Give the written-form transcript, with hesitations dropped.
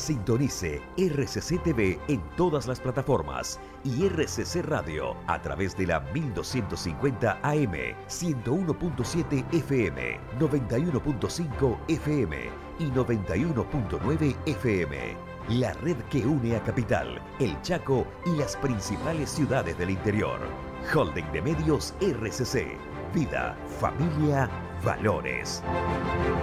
Sintonice RCC TV en todas las plataformas y RCC Radio a través de la 1250 AM, 101.7 FM, 91.5 FM y 91.9 FM. La red que une a Capital, El Chaco y las principales ciudades del interior. Holding de Medios RCC. Vida, familia, valores.